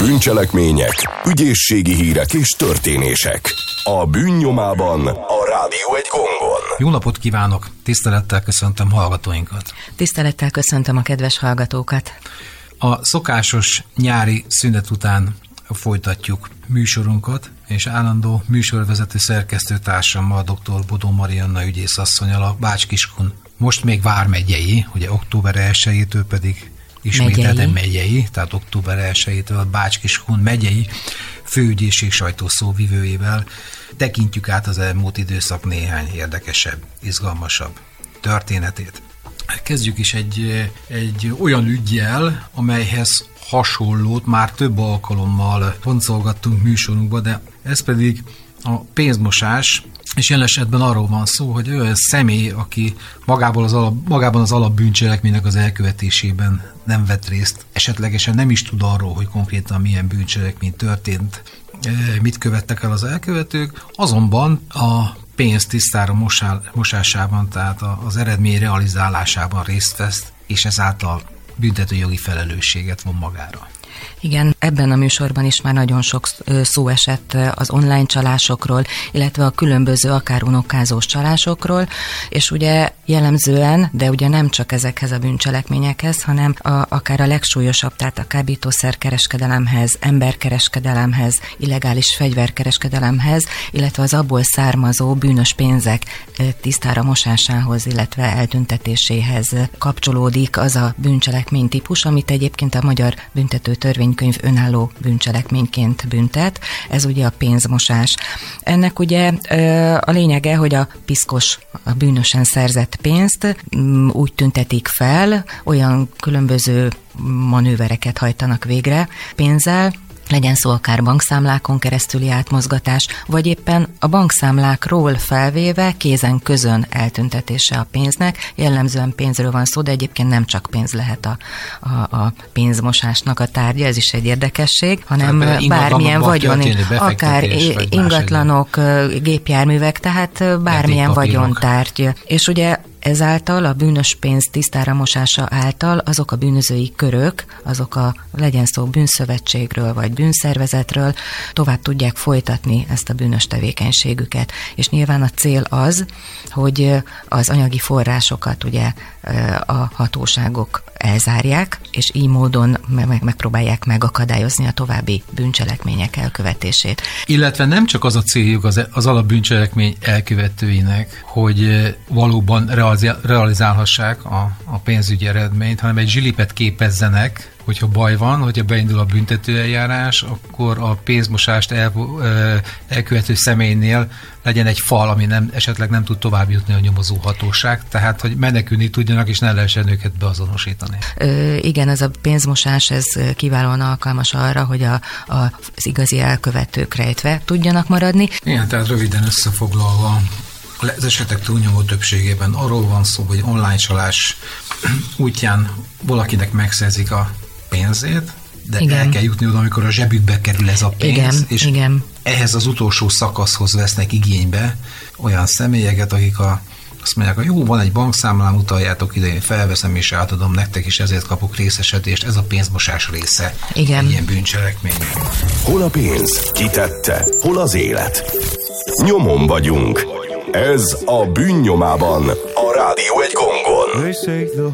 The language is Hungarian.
Bűncselekmények, ügyészségi hírek és történések. A bűnnyomában a Rádió egy gongon. Jó napot kívánok! Tisztelettel köszöntöm hallgatóinkat. Tisztelettel köszöntöm a kedves hallgatókat. A szokásos nyári szünet után folytatjuk műsorunkat, és állandó műsorvezető szerkesztőtársammal, dr. Bodó Marianna ügyészasszonnyal a Bács-Kiskun most még vármegyei, ugye október 1-től pedig ismételten megyei, tehát október 1-től Bács-Kiskun megyei főügyészség sajtószóvivőjével tekintjük át az elmúlt időszak néhány érdekesebb, izgalmasabb történetét. Kezdjük is egy olyan üggyel, amelyhez hasonlót már több alkalommal boncolgattunk műsorunkba, de ez pedig a pénzmosás, és jelen esetben arról van szó, hogy olyan személy, aki magában az alapbűncselekménynek az elkövetésében nem vett részt, esetlegesen nem is tud arról, hogy konkrétan milyen bűncselekmény történt, mit követtek el az elkövetők, azonban a pénz tisztára mosásában, tehát az eredmény realizálásában részt vesz, és ezáltal büntetőjogi felelősséget von magára. Igen, ebben a műsorban is már nagyon sok szó esett az online csalásokról, illetve a különböző akár unokázós csalásokról, és ugye jellemzően, de ugye nem csak ezekhez a bűncselekményekhez, hanem akár a legsúlyosabb, tehát a kábítószerkereskedelemhez, emberkereskedelemhez, illegális fegyverkereskedelemhez, illetve az abból származó bűnös pénzek tisztára mosásához, illetve eltüntetéséhez kapcsolódik az a bűncselekmény típus, amit egyébként a magyar büntető törvénykönyv önálló bűncselekményként büntet. Ez ugye a pénzmosás. Ennek ugye a lényege, hogy a piszkos, a bűnösen szerzett pénzt úgy tüntetik fel, olyan különböző manővereket hajtanak végre pénzzel, legyen szó akár bankszámlákon keresztüli átmozgatás, vagy éppen a bankszámlákról felvéve kézen közön eltüntetése a pénznek. Jellemzően pénzről van szó, de egyébként nem csak pénz lehet a pénzmosásnak a tárgya, ez is egy érdekesség, hanem bármilyen vagyon, akár ingatlanok, gépjárművek, tehát bármilyen vagyontárgy. És ugye ezáltal a bűnös pénz tisztára mosása által azok a bűnözői körök, legyen szó bűnszövetségről vagy bűnszervezetről, tovább tudják folytatni ezt a bűnös tevékenységüket. És nyilván a cél az, hogy az anyagi forrásokat ugye a hatóságok elzárják, és így módon megpróbálják megakadályozni a további bűncselekmények elkövetését. Illetve nem csak az a céljuk az alapbűncselekmény elkövetőinek, hogy valóban realizálhassák a pénzügyi eredményt, hanem egy zsilipet képezzenek, hogyha baj van, hogyha beindul a büntetőeljárás, akkor a pénzmosást elkövető személynél legyen egy fal, ami esetleg nem tud tovább jutni a nyomozó hatóság, tehát hogy menekülni tudjanak, és ne lehessen őket beazonosítani. Igen, ez a pénzmosás, ez kiválóan alkalmas arra, hogy az igazi elkövetők rejtve tudjanak maradni. Igen, tehát röviden összefoglalva, az esetek túlnyomó többségében arról van szó, hogy online csalás útján valakinek megszerzik a pénzét, de igen, el kell jutni oda, amikor a zsebükbe kerül ez a pénz, igen, és igen, ehhez az utolsó szakaszhoz vesznek igénybe olyan személyeket, akik azt mondják, hogy jó, van egy bankszámlám, utaljátok ide, én felveszem és átadom nektek, és ezért kapok részesedést. Ez a pénzmosás része. Igen. Egy ilyen bűncselekmény. Hol a pénz? Ki tette? Hol az élet? Nyomon vagyunk. Ez a bűnnyomában a Rádió egy gongon.